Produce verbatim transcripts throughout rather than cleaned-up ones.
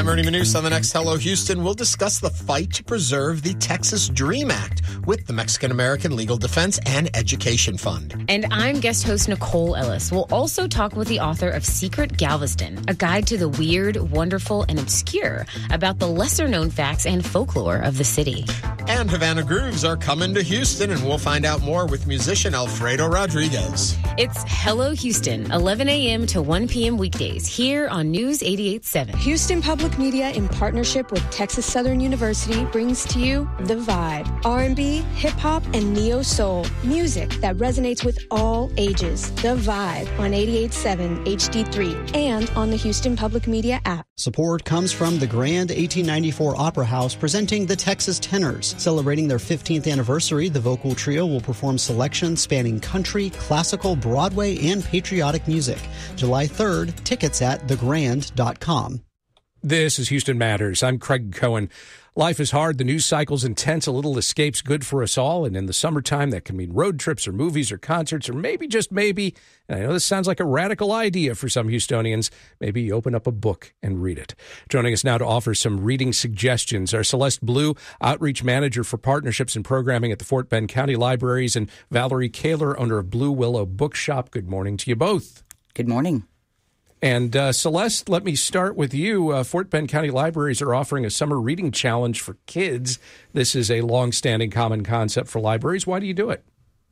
I'm Ernie Manous. On the next Hello Houston, we'll discuss the fight to preserve the Texas DREAM Act with the Mexican-American Legal Defense and Education Fund. And I'm guest host Nicole Ellis. We'll also talk with the author of Secret Galveston, a guide to the weird, wonderful, and obscure about the lesser-known facts and folklore of the city. And Havana Grooves are coming to Houston, and we'll find out more with musician Alfredo Rodriguez. It's Hello Houston, eleven a.m. to one p.m. weekdays, here on News eighty-eight point seven. Houston Public Media, in partnership with Texas Southern University, brings to you The Vibe. R and B, hip-hop, and neo-soul. Music that resonates with all ages. The Vibe on eighty-eight point seven H D three and on the Houston Public Media app. Support comes from the Grand eighteen ninety-four Opera House presenting the Texas Tenors. Celebrating their fifteenth anniversary, the vocal trio will perform selections spanning country, classical, Broadway, and patriotic music. July third, tickets at the grand dot com. This is Houston Matters. I'm Craig Cohen. Life is hard. The news cycle's intense. A little escape's good for us all. And in the summertime, that can mean road trips or movies or concerts or maybe, just maybe, and I know this sounds like a radical idea for some Houstonians, maybe you open up a book and read it. Joining us now to offer some reading suggestions are Celeste Blue, Outreach Manager for Partnerships and Programming at the Fort Bend County Libraries, and Valerie Kaler, owner of Blue Willow Bookshop. Good morning to you both. Good morning. And uh, Celeste, let me start with you. Uh, Fort Bend County Libraries are offering a summer reading challenge for kids. This is a longstanding common concept for libraries. Why do you do it?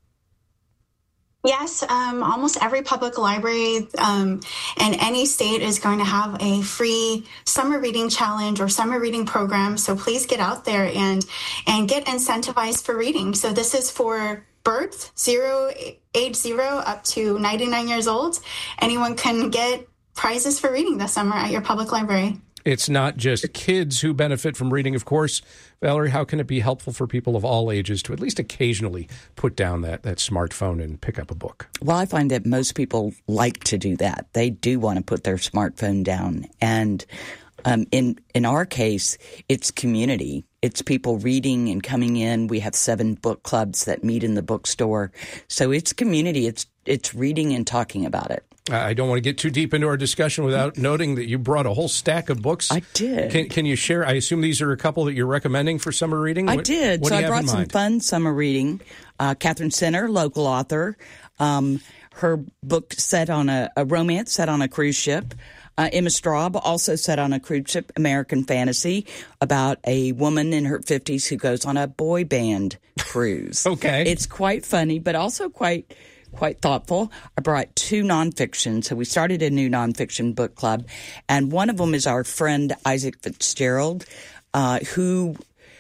Yes, um, almost every public library um, in any state is going to have a free summer reading challenge or summer reading program. So please get out there and and get incentivized for reading. So this is for birth, zero, age zero up to ninety-nine years old. Anyone can get prizes for reading this summer at your public library. It's not just kids who benefit from reading, of course. Valerie, how can it be helpful for people of all ages to at least occasionally put down that, that smartphone and pick up a book? Well, I find that most people like to do that. They do want to put their smartphone down. And um, in in our case, it's community. It's people reading and coming in. We have seven book clubs that meet in the bookstore. So it's community. It's it's reading and talking about it. I don't want to get too deep into our discussion without noting that you brought a whole stack of books. I did. Can, can you share? I assume these are a couple that you're recommending for summer reading? I what, did. What so do you I have brought in some mind? fun summer reading. Uh, Catherine Center, local author. Um, her book set on a, a romance set on a cruise ship. Uh, Emma Straub, also set on a cruise ship, American Fantasy, about a woman in her fifties who goes on a boy band cruise. Okay. It's quite funny, but also quite quite thoughtful. I brought two nonfiction. So we started a new nonfiction book club, and one of them is our friend Isaac Fitzgerald, uh, who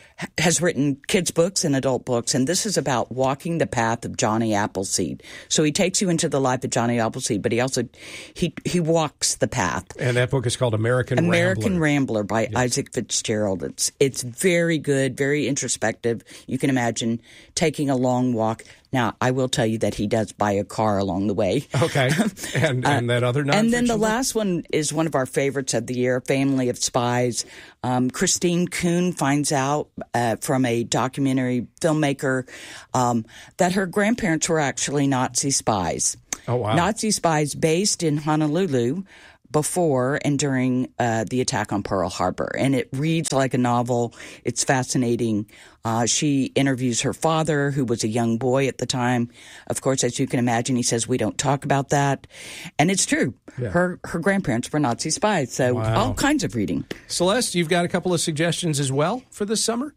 has written kids' books and adult books, and this is about walking the path of Johnny Appleseed. So he takes you into the life of Johnny Appleseed, but he also he he walks the path. And that book is called American Rambler. American Rambler by Yes. Isaac Fitzgerald. It's it's very good, very introspective. You can imagine taking a long walk. Now, I will tell you that he does buy a car along the way. Okay. And, and that other nonfiction And then the book? last one is one of our favorites of the year, Family of Spies. Um, Christine Kuhn finds out uh, from a documentary filmmaker um, that her grandparents were actually Nazi spies. Oh, wow. Nazi spies based in Honolulu before and during uh, the attack on Pearl Harbor. And it reads like a novel. It's fascinating. Uh, she interviews her father, who was a young boy at the time. Of course, as you can imagine, he says, we don't talk about that. And it's true. Yeah. Her her grandparents were Nazi spies. So Wow. all kinds of reading. Celeste, you've got a couple of suggestions as well for this summer?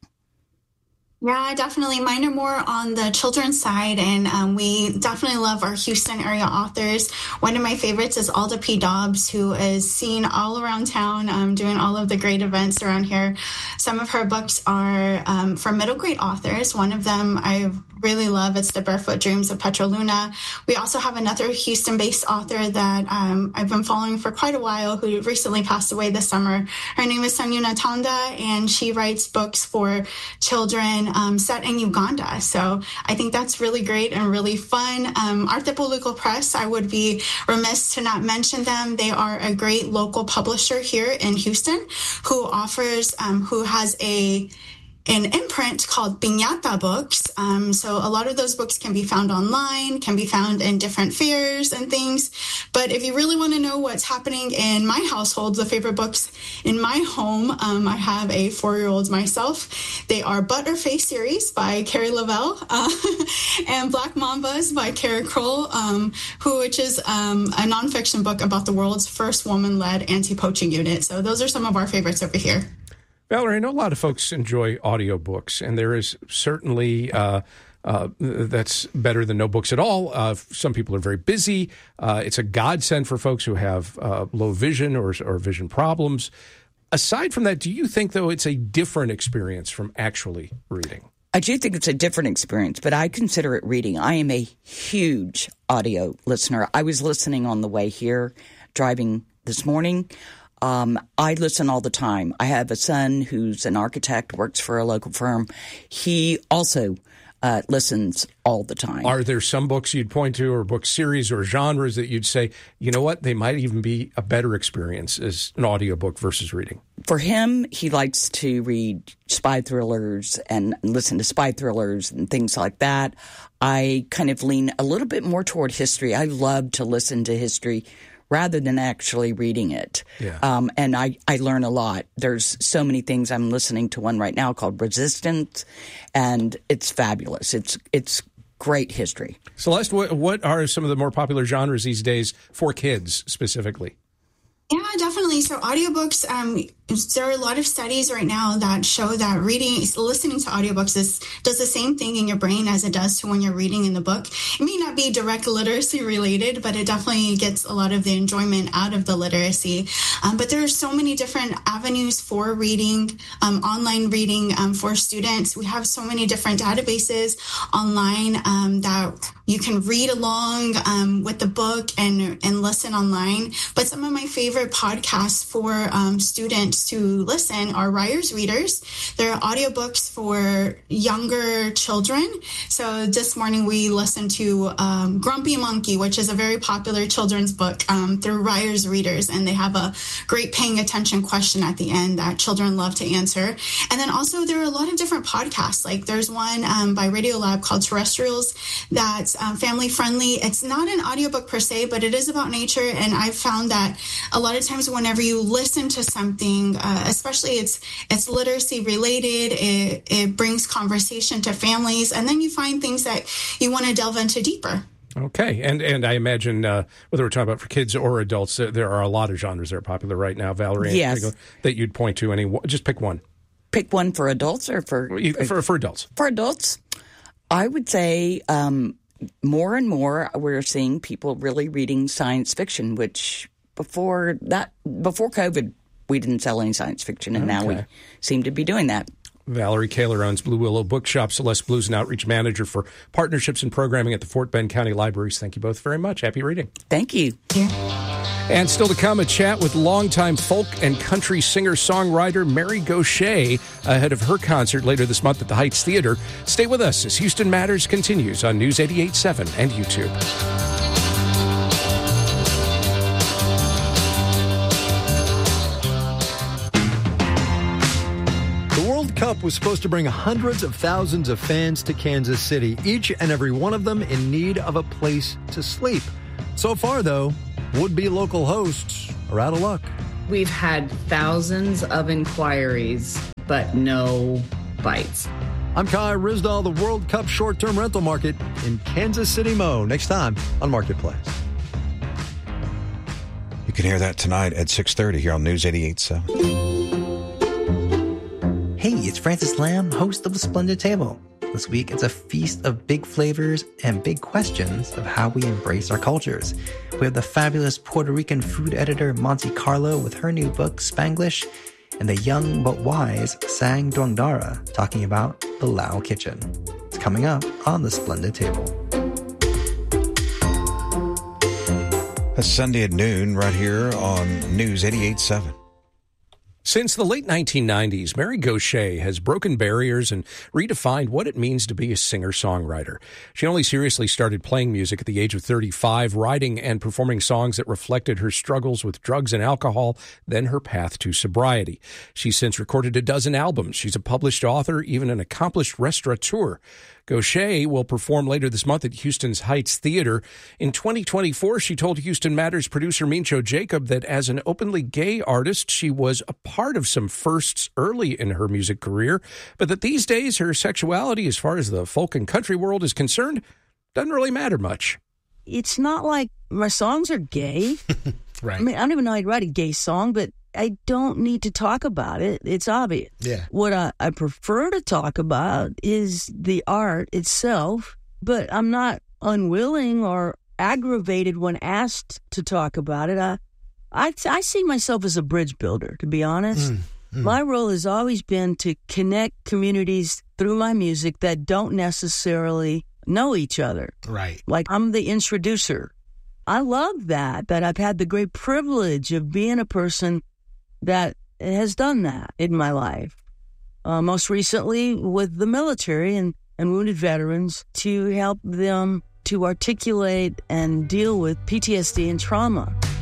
Yeah, definitely. Mine are more on the children's side, and um, we definitely love our Houston area authors. One of my favorites is Alda P. Dobbs, who is seen all around town um, doing all of the great events around here. Some of her books are um, for middle grade authors. One of them I really love. It's The Barefoot Dreams of Petroluna. We also have another Houston-based author that um, I've been following for quite a while who recently passed away this summer. Her name is Sanyuna Tanda, and she writes books for children um, set in Uganda. So I think that's really great and really fun. Um, Artipoluco Press, I would be remiss to not mention them. They are a great local publisher here in Houston who offers, um, who has a an imprint called Piñata Books. Um, so a lot of those books can be found online, can be found in different fairs and things. But if you really want to know what's happening in my household, the favorite books in my home, um, I have a four-year-old myself. They are Butterface series by Carrie Lavelle uh, and Black Mambas by Kara Kroll, um, who, which is um, a nonfiction book about the world's first woman-led anti-poaching unit. So those are some of our favorites over here. Valerie, I know a lot of folks enjoy audiobooks, and there is certainly uh, uh, that's better than no books at all. Uh, some people are very busy. Uh, it's a godsend for folks who have uh, low vision or, or vision problems. Aside from that, do you think, though, it's a different experience from actually reading? I do think it's a different experience, but I consider it reading. I am a huge audio listener. I was listening on the way here, driving this morning. Um, I listen all the time. I have a son who's an architect, works for a local firm. He also uh, listens all the time. Are there some books you'd point to, or book series or genres that you'd say, you know what, they might even be a better experience as an audiobook versus reading? For him, he likes to read spy thrillers and listen to spy thrillers and things like that. I kind of lean a little bit more toward history. I love to listen to history rather than actually reading it. Yeah. Um, and I, I learn a lot. There's so many things. I'm listening to one right now called Resistance, and it's fabulous. It's it's great history. Celeste, what, what are some of the more popular genres these days for kids specifically? Yeah, definitely. So audiobooks, um, there are a lot of studies right now that show that reading, listening to audiobooks is, does the same thing in your brain as it does to when you're reading in the book. It may not be direct literacy related, but it definitely gets a lot of the enjoyment out of the literacy. Um, but there are so many different avenues for reading, um, online reading um, for students. We have so many different databases online um, that you can read along um, with the book and and listen online. But some of my favorite podcasts for um, students to listen are Ryer's Readers. They're audiobooks for younger children. So this morning we listened to um, Grumpy Monkey, which is a very popular children's book um, through Ryer's Readers. And they have a great paying attention question at the end that children love to answer. And then also there are a lot of different podcasts. Like there's one um, by Radiolab called Terrestrials that's um, family friendly. It's not an audiobook per se, but it is about nature. And I've found that a lot of times whenever you listen to something, uh, especially it's it's literacy related, it, it brings conversation to families, and then you find things that you want to delve into deeper. Okay, and and I imagine uh, whether we're talking about for kids or adults, uh, there are a lot of genres that are popular right now, Valerie. Yes. That you'd point to. Any, just pick one. Pick one for adults or for for for adults. For adults, I would say um, more and more we're seeing people really reading science fiction, which before that before COVID we didn't sell any science fiction, and okay. now we seem to be doing that. Valerie Kaler owns Blue Willow Bookshop. Celeste Blues, an outreach manager for partnerships and programming at the Fort Bend County Libraries. Thank you both very much. Happy reading. Thank you. Yeah. And still to come, a chat with longtime folk and country singer-songwriter Mary Gauthier ahead of her concert later this month at the Heights Theater. Stay with us as Houston Matters continues on News eighty-eight point seven and YouTube. Cup was supposed to bring hundreds of thousands of fans to Kansas City, each and every one of them in need of a place to sleep. So far, though, would-be local hosts are out of luck. We've had thousands of inquiries, but no bites. I'm Kai Rizdal, the World Cup short-term rental market in Kansas City, Mo. Next time on Marketplace. You can hear that tonight at six thirty here on News eighty-eight point seven. Hey, it's Francis Lamb, host of The Splendid Table. This week, it's a feast of big flavors and big questions of how we embrace our cultures. We have the fabulous Puerto Rican food editor Monty Carlo with her new book, Spanglish, and the young but wise Sang Dongdara talking about the Lao Kitchen. It's coming up on The Splendid Table. That's Sunday at noon right here on News eighty-eight point seven. Since the late nineteen nineties, Mary Gauthier has broken barriers and redefined what it means to be a singer-songwriter. She only seriously started playing music at the age of thirty-five, writing and performing songs that reflected her struggles with drugs and alcohol, then her path to sobriety. She's since recorded a dozen albums. She's a published author, even an accomplished restaurateur. Gauthier will perform later this month at Houston's Heights Theater. In twenty twenty-four, she told Houston Matters producer Mincho Jacob that as an openly gay artist, she was a part of some firsts early in her music career, but that these days her sexuality, as far as the folk and country world is concerned, doesn't really matter much. It's not like my songs are gay. Right. I mean, I don't even know how to write a gay song, but I don't need to talk about it. It's obvious. Yeah. What I, I prefer to talk about is the art itself, but I'm not unwilling or aggravated when asked to talk about it. I, I, I see myself as a bridge builder, to be honest. Mm, mm. My role has always been to connect communities through my music that don't necessarily know each other. Right. Like I'm the introducer. I love that, that I've had the great privilege of being a person that has done that in my life. Uh, most recently with the military and, and wounded veterans to help them to articulate and deal with P T S D and trauma.